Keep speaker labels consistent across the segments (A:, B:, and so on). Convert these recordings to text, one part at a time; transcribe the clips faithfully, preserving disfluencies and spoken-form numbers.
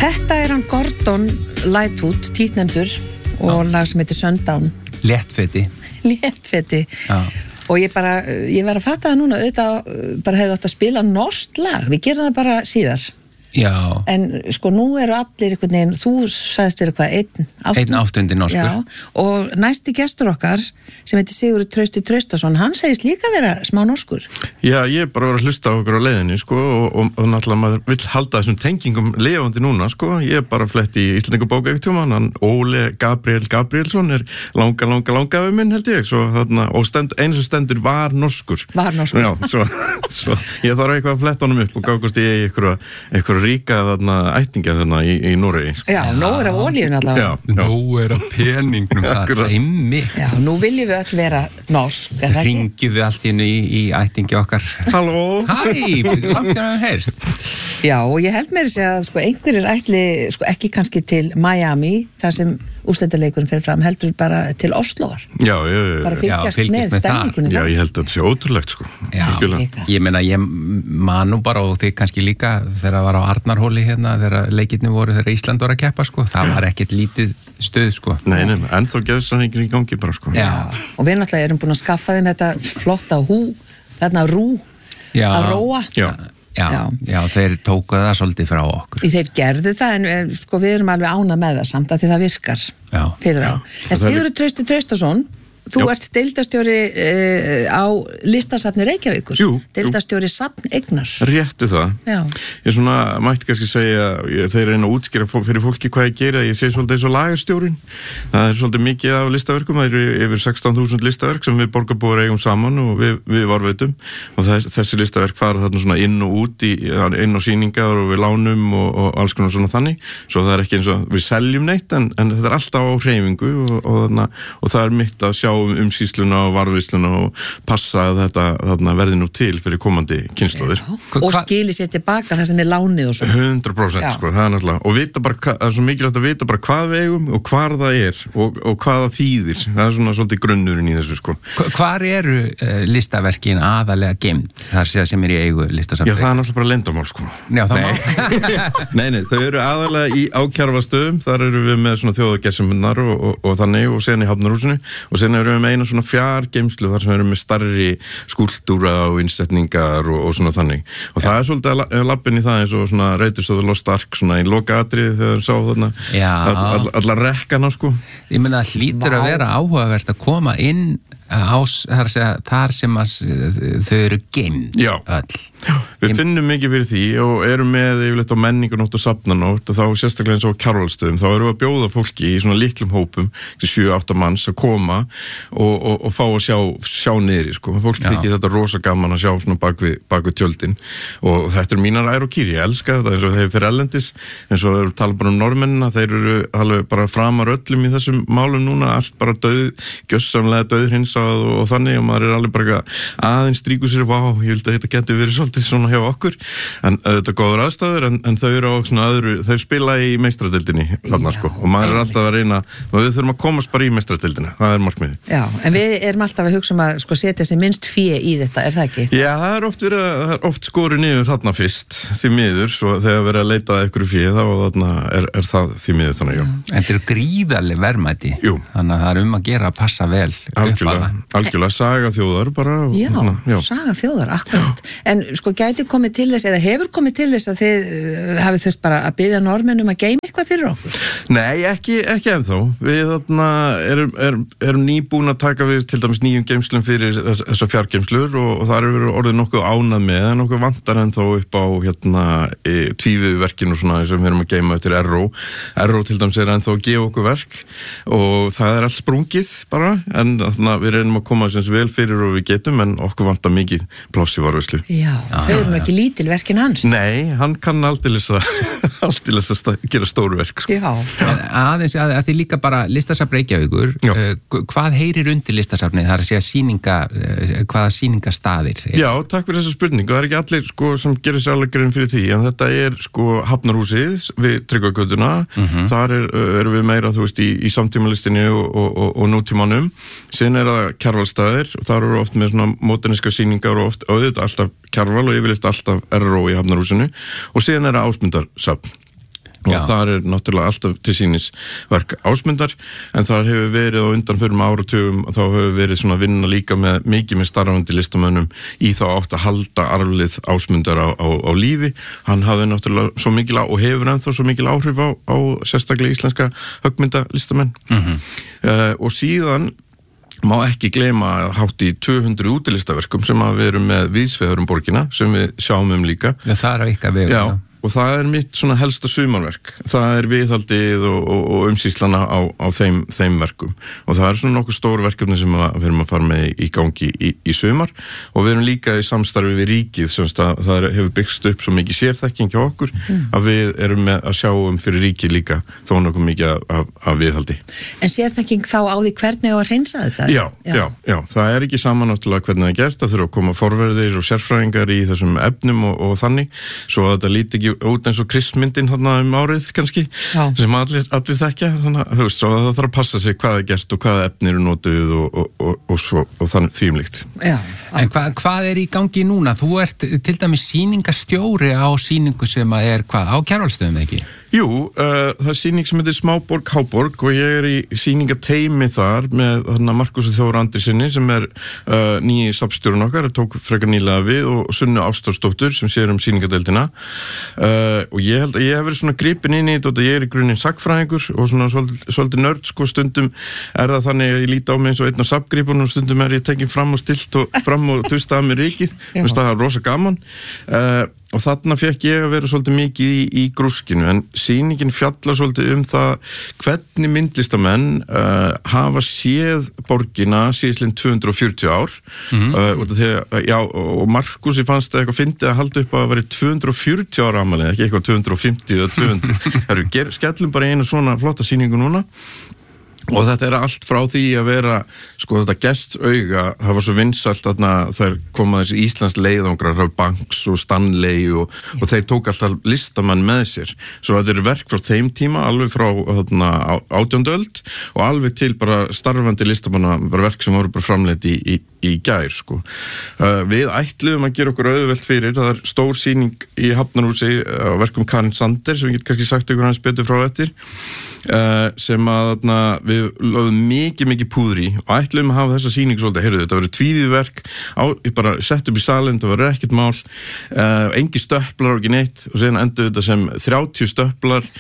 A: Þetta er hann Gordon Lightfoot, títnefndur og lag sem heitir Sundown.
B: Léttfeti.
A: Léttfeti. Já. Og ég bara, ég var að fatta það núna, auðvitað bara hefði átt að spila norskt lag. Við gerum það bara síðar.
B: Já.
A: En sko nú eru allir einhvern veginn, þú sagðist þér eitthvað, einn áttund.
B: Einn áttundi norskur.
A: Já, og næsti gestur okkar, sem heitir Sigurður Trausti Traustason, hann segist líka vera smá norskur.
C: Já, ég bara var að hlusta á okkur á leiðinni, sko, og, og, og náttúrulega maður vill halda þessum tengingum lifandi núna, sko. Ég bara flett í Íslendingabók ekkert tjóman, hann Óli Gabriel Gabrielsson er langa, langa, langa við minn, held ég, svo þarna, og stend, eins og stendur var norskur.
A: Var norskur.
C: Já, svo, svo ég þarf eitthvað að fletta honum upp og gákast ég eitthvað ríka þarna ættingja þarna í, í Noregi, sko.
A: Já, nóg er af olíun allavega.
C: Já, já.
B: Nóg er af peningnum þar, einmitt.
A: Já, nú viljum við öll vera norsk, er það ekki?
B: Hringjum við allt inn í, í ættingi okkar.
C: Halló!
B: Hæ, langt sér að heyrst.
A: Já, og ég held mér að segja að sko, einhverjir ætli, sko, ekki kannski til Miami, þar sem úrslitaleikurinn fer fram, heldur bara til Osloar.
C: Já, já, já.
A: Bara fylgjast,
B: já, fylgjast
A: með, með stemningunni.
C: Já, ég held að þetta sé ótrúlegt, sko.
B: Já, ég meina, ég man nú bara, og þið kannski líka, þegar það var á Arnarhóli hérna, þegar leikirni voru, þegar Ísland var að keppa, sko, það var ekkert lítið stuð, sko.
C: Nei, nei, en þá getur það ekki í gangi bara, sko.
A: Já, og við náttúrulega erum búin að skaffa þeim þetta flotta hú, þarna rú,
B: já.
A: Að róa.
C: Já.
B: Já, já, já, þeir tókuð það svolítið frá okkur.
A: Þeir gerðu það, en sko við erum alveg ánað með það samt að því það virkar
B: já.
A: Fyrir þá. En Sigurður Trausti Traustason, þú já. Ert deildarstjóri uh, á listasafni Reykjavíkur.
C: Jú.
A: Deildarstjóri safn eignar.
C: Rétti það.
A: Já.
C: Ég svona, mætti kannski segja, ég, þeir reyna að útskýra fyrir fólki hvað ég gera, ég sé svolítið eins og lagarstjórin. Það er svolítið mikið af listaverkum, það eru yfir sextán þúsund listaverk sem við borgarbúar eigum saman og við, við varveitum. Og þess, þessi listaverk fara þarna svona inn og út, í, inn á sýningar og við lánum og, og alls konar svona þannig. Svo það er ekki eins og við seljum neitt, en, en þetta er alltaf á hreyfingu og, og, og, og það er mitt að sjá um umsýsluna og varðvísluna og passa að þetta þarna verði nú til fyrir komandi kynslóðir.
A: Og skili sér tilbaka það sem er lánið og svo.
C: hundrað prósent sko, það er náttúrulega, og vita bara, það er svo mikilvægt að vita bara hvað við eigum og hvar það er og, og hvað það þýðir, það er svona svolítið grunnurinn í þessu sko.
B: Hvar eru uh, listaverkin aðalega gemd, þar sem er í eigu listasafni?
C: Já, það er náttúrulega bara leyndarmál sko.
B: Já, það
C: nei. nei, nei, þau eru aðalega í ákjarfastöðum, þar eru við með svona þjóðagerðsumnar og, og, og þannig og sen í Hafnarhúsinu og sen eru við með eina svona fjargeymslu þar sem eru með starri skúltúra og innsetningar og, og svona þannig og það er svolítið að lappin í það eins og svona Raiders of the Lost Ark svona í lokaatriði þegar sá þarna all, all, allar rekkana sko.
B: Ég meina það hlýtur að vera áhugavert að koma inn á, þar, segja, þar sem að þau eru geymd öll.
C: Já, við finnum mikið fyrir því og erum með yfirleitt á menningunótt og safnanótt og þá sérstaklega eins og Kjarvalsstöðum, þá erum við að bjóða fólki í svona litlum hópum, sjö átta manns að koma og, og, og fá að sjá, sjá niðri, sko. Fólk þykir þetta rosa gaman að sjá svona bak við, bak við tjöldin og þetta er mínar ær og kýr, ég elska þetta eins og þeir fyrir ellendis, eins og þeir eru tala bara um Norðmennina, þeir eru alveg bara framar öllum í þessum málum núna, allt bara döð, gjössamlega döðhreinsað og, og þannig og maður er alveg bara aðeins stríku sér, vá, ég held að þetta geti verið svolítið svona hjá okkur, en þetta góður aðstæður, en, en þau eru á svona öðru, þau spila í meistradeildinni þarna sko, og maður er alltaf að reyna, og við þurfum að komast bara í meistradeildina, það er markmiði.
A: Já, en við erum alltaf að hugsa um að sko setja sér minnst fé í þetta, er það ekki?
C: Já, það er oft verið, það er oft skorið niður þarna fyrst, því miður, svo þegar verið að leita að einhverju fé, þá þarna er, er það því miður þannig, já.
B: En þetta eru gríðarleg verðmæti,
C: jú.
B: Þannig að það er um að gera að passa vel.
C: Algjörlega, algjörlega, saga þjóðar bara.
A: Já,
C: hana, já.
A: saga þjóðar, akkurat. En sko gæti komið til þess, eða hefur komið til þess að þið uh, hafið þurft bara að biðja Norðmennum að geyma eitthvað fyrir okkur?
C: Nei, ekki, ekki ennþá. Við þarna erum, erum, erum nýbúin að taka við til dæmis nýjum geymslum fyrir þess, þessar fjargeymslur og, og það eru orðið nokkuð ánað með, en nokkuð vantar ennþá upp á hérna e, tvíviðverkinu svona sem við erum að geyma eftir R O. R O til dæmis er ennþá að gefa okkur verk og það er allt sprungið bara, en þarna við reynum að koma sem vel fyrir og við getum, en okkur vantar mikið pláss í varðveislu.
A: Já, þau eru ekki lítil verkin hans.
C: Nei, hann kann aldeilis að, aldeilis að gera stóru verk. Sko.
A: Já.
B: Aðeins að, að því líka bara listasafn Reykjavíkur, uh, hvað heyrir undir listasafnið? Það er að segja sýninga, uh, hvaða sýningastaðir? Er?
C: Já, takk fyrir þessa spurningu. Það er ekki allir sko, sem gerir sér alveg grein fyrir því, en þetta er sko Hafnarhúsið við Tryggvagötuna. Mm-hmm. Þar er, erum við meira, þú veist, í, í samtímalistinni og, og, og, og nútímanum. Síðan er það Kjarvalsstaðir og þar eru oft með svona móderníska sýningar og oft auðvitað alltaf Kjarval og yfirleitt alltaf R O í Hafnarhúsinu og síðan er það Ásmundarsafn. og
B: Já.
C: þar er náttúrulega alltaf til sínis verk Ásmundar, en þar hefur verið á undan fyrir áratugum, þá hefur verið svona vinna líka með mikið með starfandi listamönnum í þá átt að halda arflið Ásmundar á, á, á lífi. Hann hafði náttúrulega svo mikil á og hefur ennþá svo mikil áhrif á, á sérstaklega íslenska höggmyndalistamenn. Mm-hmm. uh, og síðan má ekki gleyma hátt í tvö hundruð útilistaverkum sem að við erum með víðsvegar um borgina, sem við sjáum um líka.
B: Já, það er að vika við.
C: Já. Og það er mitt svona helsta sumarverk. Það er viðhaldið og, og, og umsýslana á, á þeim, þeim verkum. Og það er svona nokkuð stór verkefni sem að, við erum að fara með í gangi í, í sumar. Og við erum líka í samstarfi við ríkið, semst að það hefur byggst upp svo mikið sérþekking hjá okkur, mm. að við erum með að sjá um fyrir ríkið líka þó nokkuð mikið af, af viðhaldi.
A: En sérþekking þá á því hvernig á að hreinsa þetta?
C: Já, já, já. já. Það er ekki saman náttúrulega hvernig það er gert. Það þurfa að koma forverðir og sérfræðingar í þessum efnum og, og þannig, svo að þetta líti ekki út eins og Kristmyndin hérna um árið kannski, Já. sem allir, allir þekkja, svona, þú veist, svo það þarf að passa sig hvað er gert og hvaða efni eru notuð og, og, og, og, svo, og þannig þvíumlíkt.
B: En hva, hvað er í gangi núna? Þú ert til dæmis sýningastjóri á sýningu sem að er hvað, á Kjarvalsstöðum ekki?
C: Jú, uh, það er sýning sem heitir Smáborg Háborg og ég er í sýningateimi þar með þarna Markusi Þór Andrisinni sem er uh, nýji safnstjórinn okkar, tók frekar nýlega við og Sunnu Ástþórsdóttur sem sér um sýningadeildina uh, og ég held að ég hef verið svona gripin inn í þetta, ég er í grunninn sagnfræðingur og svona svolítið, svolítið nörd, sko, stundum er það þannig að ég líti á mig eins og einn af safngripunum og stundum er ég tekinn fram og stilt og fram og tvistað með rykið, það er rosa gaman uh, og þarna fekk ég að vera svolítið mikið í, í grúskinu, en sýningin fjallar svolítið um það hvernig myndlistamenn uh, hafa séð borgina síðastliðin tvö hundruð og fjörutíu ár mm-hmm. uh, og, þegar, já, og Markusi fannst það eitthvað fyndið að halda upp að vera tvö hundruð og fjörutíu ára afmæli, ekki eitthvað tvö hundruð og fimmtíu eða tvö hundruð. Heru, ger, skellum bara einu svona flotta sýningu núna. Og þetta er allt frá því að vera, sko, þetta gestauga, það var svo vinsælt þarna þær koma þessi Íslands leiðangrar af Banks og Stanley og, og þeir tók alltaf listamann með sér. Svo þetta er verk frá þeim tíma, alveg frá þarna átjándu öld og alveg til bara starfandi listamanna, bara verk sem voru bara framleitt í, í, í gær, sko. Uh, við ætluðum að gera okkur auðvelt fyrir, það er stór sýning í Hafnarhúsi á verkum Karin Sander, sem ég get kannski sagt ykkur hans betur frá eftir, uh, sem að þarna við lögðum mikið, mikið púður í og ætlum að hafa þessa sýningu svolítið, heyrðu, þetta verður tvívíðverk, ég bara sett upp í salin, það verður ekkert mál, uh, engi stöpplar og ekki neitt og síðan endur þetta sem þrjátíu stöpplar,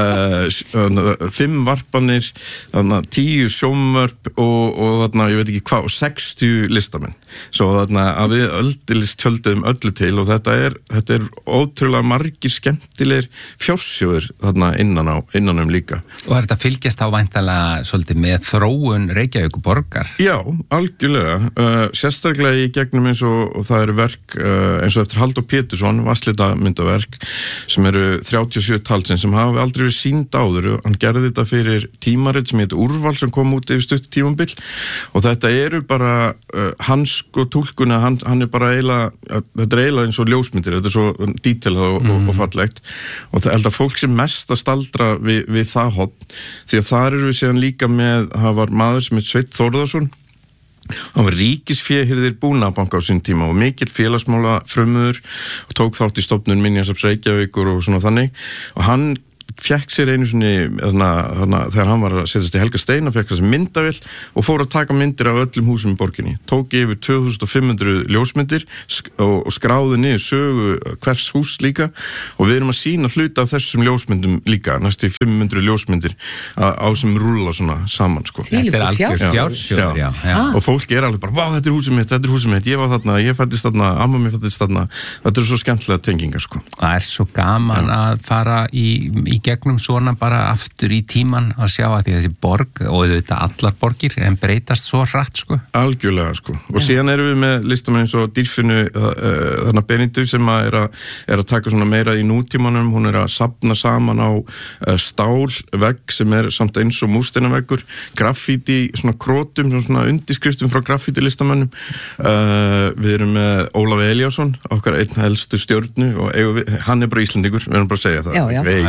C: uh, fimm varpanir, þarna tíu sjómvörp og, og þarna, ég veit ekki hvað, og sextíu listamenn. Svo þarna að við öldilist tjöldum öllu til og þetta er, þetta er ótrúlega margir skemmtilegir fjársjóður þarna innan á, innan um líka.
B: Og er þetta fylgjast á væntanlega svolítið með þróun Reykjavíkurborgar?
C: Já, algjörlega. Uh, sérstaklega í gegnum eins og, og það eru verk uh, eins og eftir Halldór Pétursson, vasslita myndaverk, sem eru þrjátíu og sjö talsins sem hafa aldrei verið sýnd áður. Hann gerði þetta fyrir tímarit sem heitir Úrval sem kom út yfir stutt tímabil og þetta eru bara uh, hans og túlkuna, hann, hann er bara eiginlega, þetta er eiginlega eins og ljósmyndir, þetta er svo dítilað og, mm. og, og fallegt og það held að fólk sem mest að staldra við, við það hotn, því að þar eru við síðan líka með, það var maður sem heit Sveinn Þórðarsson, hann var ríkisféhirðir Búnaðarbanka á sín tíma og mikill félagsmála frumur og tók þátt í stofnun Minjasafns Reykjavíkur og svona þannig og hann fekk sér einu svona þarna, þarna, þegar hann var að setjast í Helga Steina fekk þessi myndavél og fór að taka myndir af öllum húsum í borginni, tók yfir tvö þúsund fimm hundruð ljósmyndir og, og skráði niður sögu hvers hús líka og við erum að sýna hluta af þessum ljósmyndum líka, næstu fimm hundruð ljósmyndir á, á sem rúlla svona saman, sko.
B: Þetta er algjör fjársjóður, já, já.
C: Og fólk er alveg bara, vá, þetta er húsið mitt, þetta er húsið mitt, ég var þarna, ég fættist þarna, amma mér fættist þarna, þetta er svo skemmtilega tengingar, sko.
B: Það er svo gaman já. Að fara í, í gegnum svona bara aftur í tíman að sjá að því þessi borg og auðvitað allar borgir en breytast svo hratt, sko.
C: Algjörlega, sko. Og ja. Síðan erum við með listamenn eins og Dýrfinu uh, þarna Benediktu sem að er, að er að taka svona meira í nútímanum, hún er að safna saman á uh, stálvegg sem er samt eins og múrsteinaveggur, graffíti, svona krótum, svona undirskriftum frá graffíti listamennum. Uh, við erum með Ólaf Elíasson, okkar einn helstu stjörnu og við, hann er bara Íslendingur, við erum bara að segja það.
A: Já, já.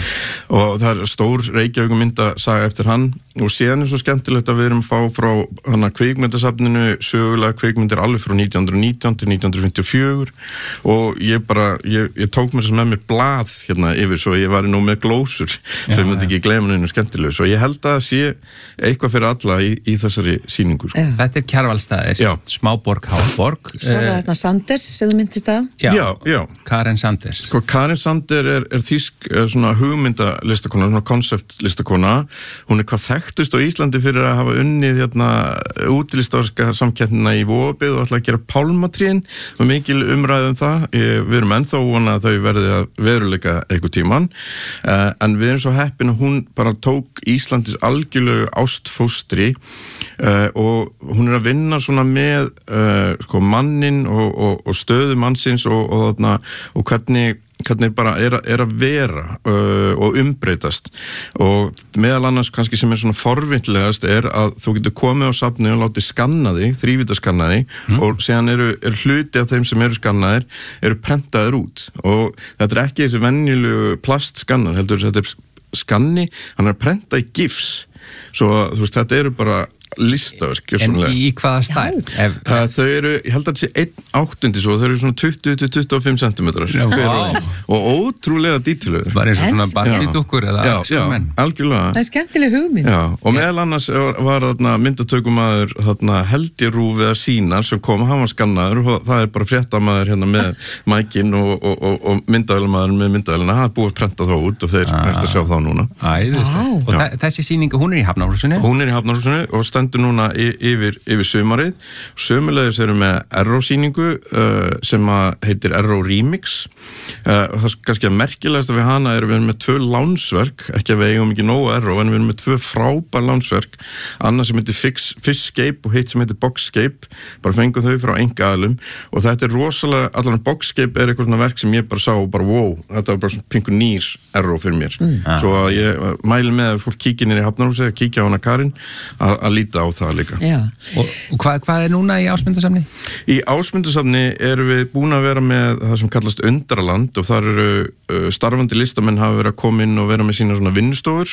C: og það er stór Reykjavík myndasaga eftir hann og síðan er svo skemmtilegt að við erum að fá frá hana kvikmyndasafninu sögulega kvikmyndir alveg frá nítján hundruð og nítján til nítján hundruð fimmtíu og fjögur og ég bara, ég, ég tók mér sem með mér blað hérna yfir svo ég var nú með glósur sem ég myndi ekki gleyma neinu skemmtilegu svo ég held að sé eitthvað fyrir alla í, í þessari sýningu sko.
B: Þetta er Kjarvalsstaðir, smáborg, hálborg
A: Svo er þetta Sanders sem þú myndist að
B: Já,
C: já, já.
B: Karen Sanders
C: Sko, Karen Sanders er, er þýsk er svona hugmyndalistakona, svona konceptlistakona hún er hvað þekktust á Íslandi fyrir að hafa unnið hérna útilistaverka samkeppnina í Vogabið og ætla að gera pálmatrín og mikil umræði um það við erum ennþá vona að þau verði að veruleika einhver tíman uh, en við erum svo heppin að hún bara tók Íslandis algjörlegu ástfóstri uh, og hún er að vinna svona með uh, sko mannin og, og, og stöðu mannsins og, og, og, og hvernig hvernig bara er að, er að vera uh, og umbreytast og meðal annars kannski sem er svona forvitlegast er að þú getur komið á safni og látið skanna þig, þrívítaskanna þig mm. og síðan eru er hluti af þeim sem eru skannaðir eru prentaðir út og þetta er ekki þessi venjulegu plastskannar heldur þetta er skanni, hann er að prenta í gifs svo þú veist þetta eru bara listaverk
B: En í hvaða stæl?
C: Ef... Uh, þau eru, ég held að þetta sé einn áttund svo, þau eru svona tuttugu til tuttugu og fimm sentimetrar
B: wow.
C: og ótrúlega dítilegur
B: Bara eins og svona barnidúkkur eða
C: já, já, algjörlega
A: Það er skemmtileg hugmynd
C: já, og meðal annars var þarna myndatökumaður þarna Heldjarúf eða Sínar sem kom, hann var skannaður og það er bara fréttamaður hérna með mækin og, og, og, og myndavælamaður með myndavælina, það er búið að prenta þá út og þeir ah. er að sjá þá núna
B: Æðislegt. Og þa þessi sýning, hún er í Hafnarhúsinu?
C: Hún er í Hafnarhúsinu og stendur núna yfir, yfir sumarið sömulegis erum við Erró-sýningu uh, sem að heitir Erró Remix uh, og það er kannski að merkilegast að við hana erum við með tvö lánsverk ekki að við eigum ekki nógu Erró en við erum með tvö frábær lánsverk annað sem heitir Fishscape og hitt sem heitir Boxscape bara fengum þau frá einkaaðilum og þetta er rosalega, allan Boxscape er eitthvað svona verk sem ég bara sá og bara wow, þetta var bara svona pingu nýr Erró fyrir mér mm. svo að ég mæli með að fólk kíkja inn í Hafnarhúsið að kíkja á hana Karin að, að líta á það líka.
B: Og, og hvað, hvað er núna í Ásmundarsafni?
C: Í Ásmundarsafni erum við búin að vera með það sem kallast Undraland og þar eru uh, starfandi listamenn hafa verið að koma inn og vera með sína svona vinnustofur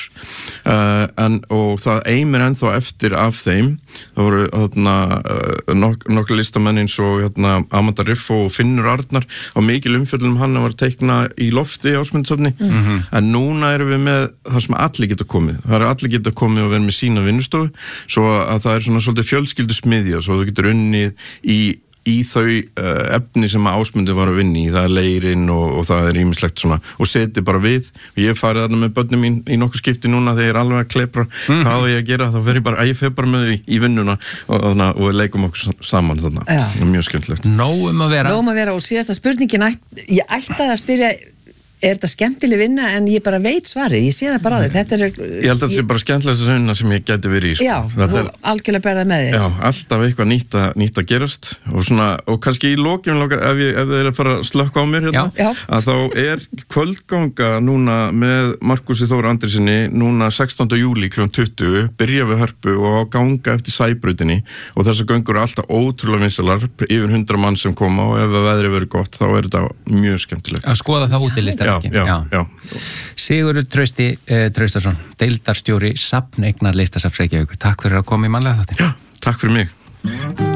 C: uh, en, og það eimir ennþá eftir af þeim. Það voru þarna uh, nok nokkru listamenn eins og hérna, Amanda Riffo og Finnur Arnar á mikil umfjöllum hann að var teikna í lofti í Ásmundarsafni mm -hmm. en núna erum við með það sem allir geta komið. Það eru allir geta komið og vera með sína vinnustofu svo að það er svona svolítið fjölskyldu smiðja svo þú getur unnið í, í þau uh, efni sem Ásmundur var að vinni í, það er leirinn og, og það er ýmislegt svona og seti bara við og ég farið þarna með börnum mín í nokkuð skipti núna þegar ég er alveg að klepra mm. hvað ég að gera, þá fer ég bara, ég fer bara með þau í, í vinnuna og, og, og við leikum okkur saman þarna, það er mjög skemmtilegt
B: Nóg um að vera
A: Nóg um að vera og síðasta spurningin ætt, ég ætti að spyrja er þetta skemmtileg vinna en ég bara veit svarið, ég sé það bara á þig þetta er,
C: Ég held að þetta sé bara skemmtilegast að vinna sem ég geti verið í sko.
A: Já, þú algjörlega berðað með þig
C: Já, alltaf eitthvað nýtt að, nýtt að gerast og, svona, og kannski í lokjum ef, ég, ef þið er að fara að slökka á mér hérna,
A: Já.
C: að þá er kvöldganga núna með Markusi Þór Andrisinni núna sextánda júlí klukkan tuttugu byrja við Hörpu og á ganga eftir Sæbrautinni og þessar göngur er alltaf ótrúlega vinsalar, yfir hundra mann sem koma og ef veðrið verður gott þá er þetta mjög skemmtilegt
B: Að skoða það útilistar
C: Já, já, já.
B: Sigurður Trausti eh, Traustason, deildarstjóri Safn Eignar Listasafns Reykjavíkur. Takk fyrir að koma í mannlega þáttin.
C: Já, takk fyrir mig.